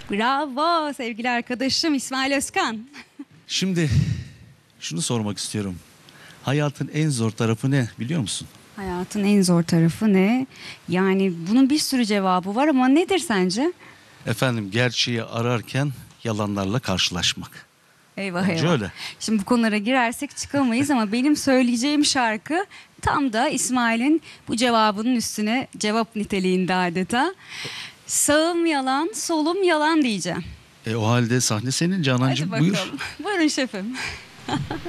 Bravo sevgili arkadaşım İsmail Özkan. Şimdi şunu sormak istiyorum. Hayatın en zor tarafı ne biliyor musun? Hayatın en zor tarafı ne? Yani bunun bir sürü cevabı var ama nedir sence? Efendim gerçeği ararken yalanlarla karşılaşmak. Eyvah Bence eyvah. öyle. Şimdi bu konulara girersek çıkamayız ama benim söyleyeceğim şarkı tam da İsmail'in bu cevabının üstüne cevap niteliğinde adeta. Sağım yalan, solum yalan diyeceğim. O halde sahne senin Hadi Canancığım, bakalım. buyur. Buyurun şefim.